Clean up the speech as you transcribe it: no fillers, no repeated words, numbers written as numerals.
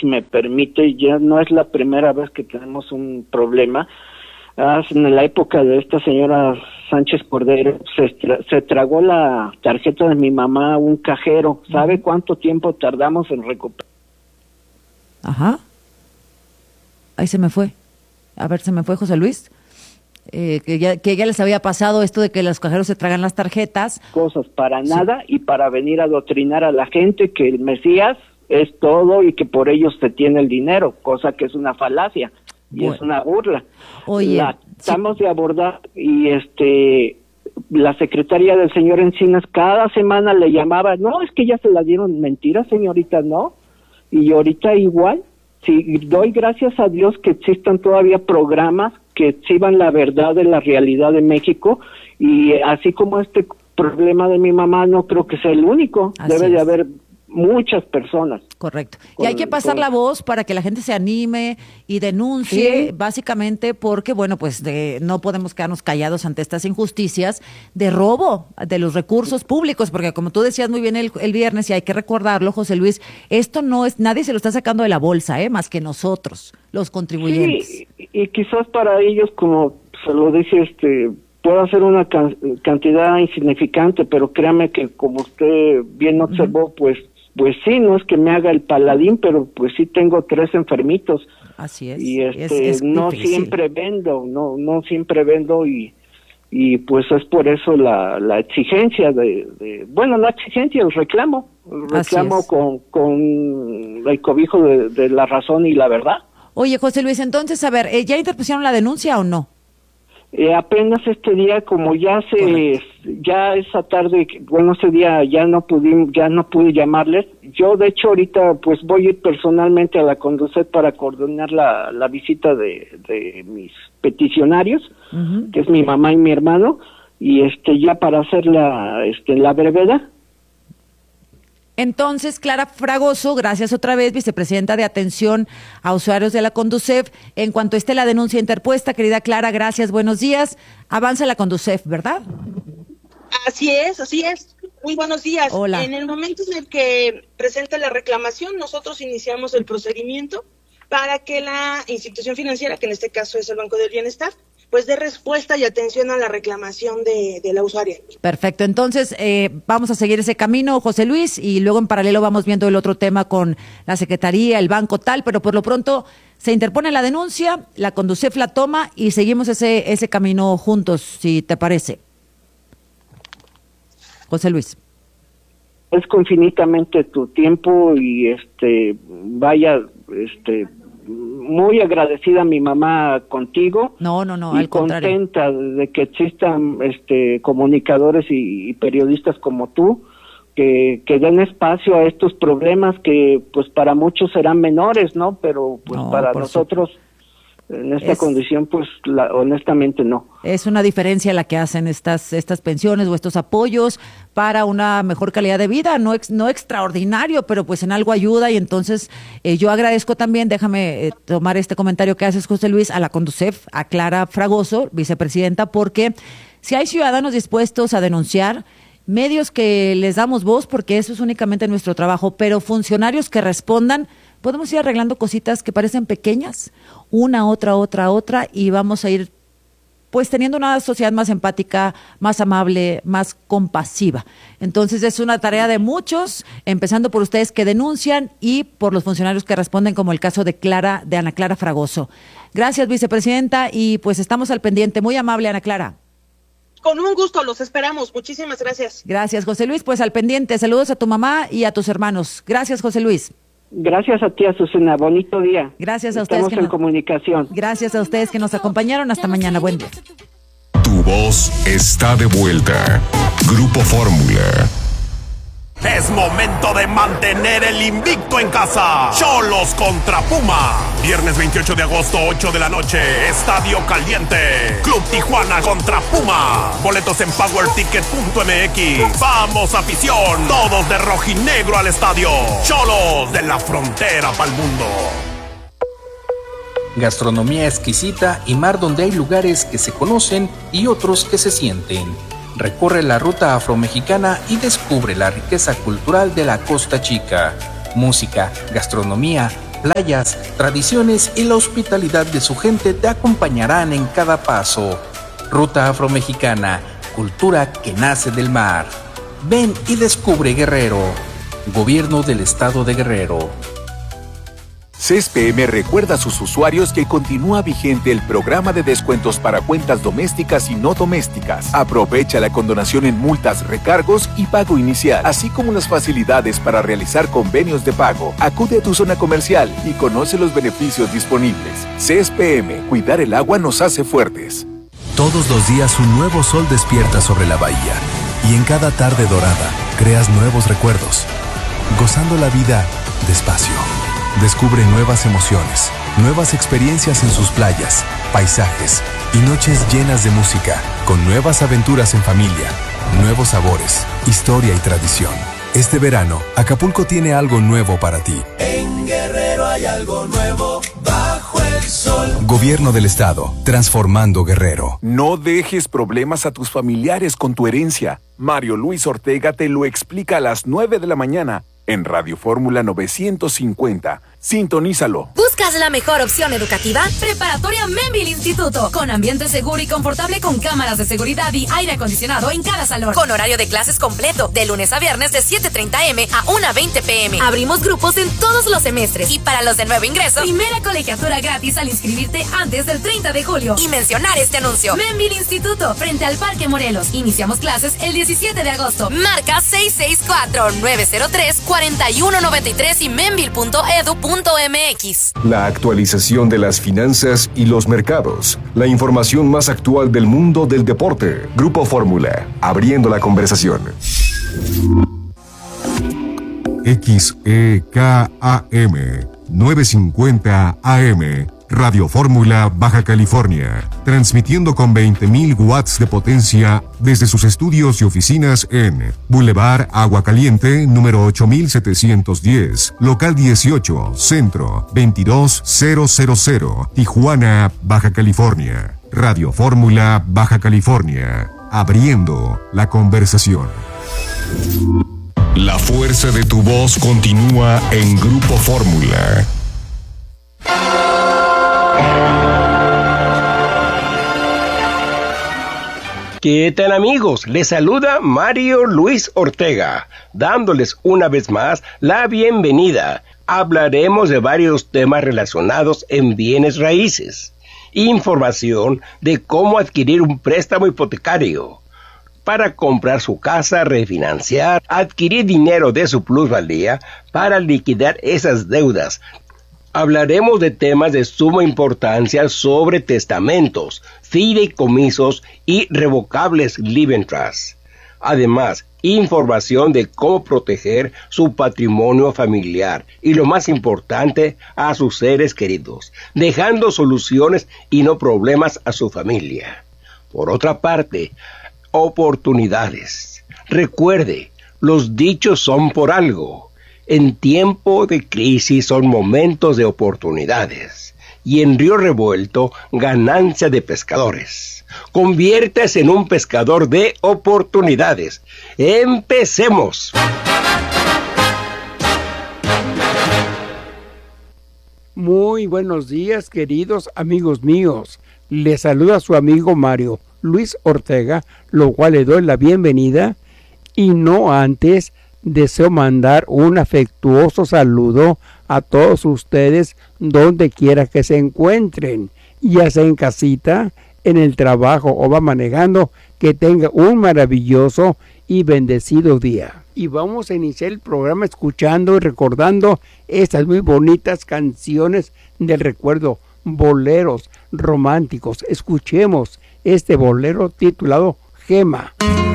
si me permite, ya no es la primera vez que tenemos un problema. En la época de esta señora Sánchez Cordero, se tragó la tarjeta de mi mamá un cajero. ¿Sabe cuánto tiempo tardamos en recuperar? Ajá. Ahí se me fue. A ver, se me fue José Luis. Que ya les había pasado esto de que los cajeros se tragan las tarjetas. Cosas para nada y para venir a adoctrinar a la gente que el Mesías es todo y que por ellos se tiene el dinero, cosa que es una falacia y es una burla. Oye, tratamos de abordar y la secretaria del señor Encinas cada semana le llamaba, no, es que ya se la dieron, mentira señorita, no, y ahorita igual. Sí, doy gracias a Dios que existan todavía programas que exhiban la verdad de la realidad de México, y así como este problema de mi mamá no creo que sea el único, debe de haber muchas personas. Correcto. Y hay que pasar la voz para que la gente se anime y denuncie, básicamente porque, bueno, pues no podemos quedarnos callados ante estas injusticias de robo de los recursos públicos, porque como tú decías muy bien el viernes, y hay que recordarlo, José Luis, esto no es, nadie se lo está sacando de la bolsa, más que nosotros, los contribuyentes. Sí, y quizás para ellos, como se lo dice puede ser una cantidad insignificante, pero créame que como usted bien observó, pues sí, no es que me haga el paladín, pero pues sí tengo 3 enfermitos. Así es. Y es no difícil. siempre vendo, no siempre vendo y pues es por eso la exigencia la exigencia, el reclamo con el cobijo de la razón y la verdad. Oye, José Luis, entonces, a ver, ¿ya interpusieron la denuncia o no? Apenas este día, como ya esa tarde, bueno, ese día ya no pude llamarles. Yo, de hecho, ahorita pues voy a ir personalmente a la Conducef para coordinar la visita de mis peticionarios, que es mi mamá y mi hermano, y ya para hacer la brevedad. Entonces, Clara Fragoso, gracias otra vez, vicepresidenta de Atención a Usuarios de la Conducef. En cuanto esté la denuncia interpuesta, querida Clara, gracias, buenos días. Avanza la Conducef, ¿verdad? Así es. Muy buenos días. Hola. En el momento en el que presente la reclamación, nosotros iniciamos el procedimiento para que la institución financiera, que en este caso es el Banco del Bienestar, pues dé respuesta y atención a la reclamación de la usuaria. Perfecto, entonces vamos a seguir ese camino, José Luis, y luego en paralelo vamos viendo el otro tema con la Secretaría, el banco tal, pero por lo pronto se interpone la denuncia, la Conducef la toma y seguimos ese camino juntos, si te parece. José Luis. Es infinitamente tu tiempo y muy agradecida mi mamá contigo. No, y al contrario. Contenta de que existan comunicadores y periodistas como tú que den espacio a estos problemas que pues para muchos serán menores, ¿no? Pero pues para nosotros en esta condición pues honestamente no. Es una diferencia la que hacen estas pensiones o estos apoyos para una mejor calidad de vida, no extraordinario, pero pues en algo ayuda, y entonces yo agradezco también, déjame tomar este comentario que haces, José Luis, a la Conducef, a Clara Fragoso, vicepresidenta, porque si hay ciudadanos dispuestos a denunciar, medios que les damos voz, porque eso es únicamente nuestro trabajo, pero funcionarios que respondan, podemos ir arreglando cositas que parecen pequeñas, una, otra, y vamos a ir pues teniendo una sociedad más empática, más amable, más compasiva. Entonces es una tarea de muchos, empezando por ustedes que denuncian y por los funcionarios que responden, como el caso de Ana Clara Fragoso. Gracias, vicepresidenta, y pues estamos al pendiente. Muy amable, Ana Clara. Con un gusto, los esperamos. Muchísimas gracias. Gracias, José Luis. Pues al pendiente. Saludos a tu mamá y a tus hermanos. Gracias, José Luis. Gracias a ti, Azucena. Bonito día. Gracias a ustedes. Estamos en comunicación. Gracias a ustedes que nos acompañaron. Hasta mañana. Buen día. Tu voz está de vuelta. Grupo Fórmula. Es momento de mantener el invicto en casa. Xolos contra Puma. Viernes 28 de agosto, 8 de la noche. Estadio Caliente. Club Tijuana contra Puma. Boletos en powerticket.mx. Vamos, afición. Todos de rojinegro al estadio. Xolos de la frontera pa'l mundo. Gastronomía exquisita y mar donde hay lugares que se conocen y otros que se sienten. Recorre la ruta afromexicana y descubre la riqueza cultural de la Costa Chica. Música, gastronomía, playas, tradiciones y la hospitalidad de su gente te acompañarán en cada paso. Ruta Afromexicana, cultura que nace del mar. Ven y descubre Guerrero. Gobierno del Estado de Guerrero. CESPM recuerda a sus usuarios que continúa vigente el programa de descuentos para cuentas domésticas y no domésticas. Aprovecha la condonación en multas, recargos y pago inicial, así como las facilidades para realizar convenios de pago. Acude a tu zona comercial y conoce los beneficios disponibles. CESPM, cuidar el agua nos hace fuertes. Todos los días un nuevo sol despierta sobre la bahía y en cada tarde dorada creas nuevos recuerdos, gozando la vida despacio. Descubre nuevas emociones, nuevas experiencias en sus playas, paisajes y noches llenas de música, con nuevas aventuras en familia, nuevos sabores, historia y tradición. Este verano, Acapulco tiene algo nuevo para ti. En Guerrero hay algo nuevo bajo el sol. Gobierno del Estado, transformando Guerrero. No dejes problemas a tus familiares con tu herencia. Mario Luis Ortega te lo explica a las 9 de la mañana. En Radio Fórmula 950. Sintonízalo. ¿Buscas la mejor opción educativa? Preparatoria Membil Instituto. Con ambiente seguro y confortable, con cámaras de seguridad y aire acondicionado en cada salón. Con horario de clases completo, de lunes a viernes de 7:30 a.m. a 1:20 p.m. Abrimos grupos en todos los semestres. Y para los de nuevo ingreso, primera colegiatura gratis al inscribirte antes del 30 de julio. Y mencionar este anuncio. Membil Instituto, frente al Parque Morelos. Iniciamos clases el 17 de agosto. Marca 664-903-4193 y membil.edu.mx. La actualización de las finanzas y los mercados. La información más actual del mundo del deporte. Grupo Fórmula, abriendo la conversación. XEKAM 950 AM, Radio Fórmula, Baja California, transmitiendo con 20.000 watts de potencia desde sus estudios y oficinas en Boulevard Agua Caliente, número 8710, local 18, Centro, 22000, Tijuana, Baja California. Radio Fórmula, Baja California, abriendo la conversación. La fuerza de tu voz continúa en Grupo Fórmula. ¿Qué tal, amigos? Les saluda Mario Luis Ortega, dándoles una vez más la bienvenida. Hablaremos de varios temas relacionados en bienes raíces, información de cómo adquirir un préstamo hipotecario para comprar su casa, refinanciar, adquirir dinero de su plusvalía para liquidar esas deudas. Hablaremos de temas de suma importancia sobre testamentos, fideicomisos y revocables living trusts. Además, información de cómo proteger su patrimonio familiar y, lo más importante, a sus seres queridos, dejando soluciones y no problemas a su familia. Por otra parte, oportunidades. Recuerde, los dichos son por algo. En tiempo de crisis son momentos de oportunidades, y en río revuelto, ganancia de pescadores. Conviértase en un pescador de oportunidades. ¡Empecemos! Muy buenos días, queridos amigos míos. Les saluda su amigo Mario Luis Ortega, lo cual le doy la bienvenida, y no antes deseo mandar un afectuoso saludo a todos ustedes donde quiera que se encuentren, ya sea en casita, en el trabajo o va manejando. Que tenga un maravilloso y bendecido día. Y vamos a iniciar el programa escuchando y recordando estas muy bonitas canciones del recuerdo, boleros románticos. Escuchemos este bolero titulado Gema.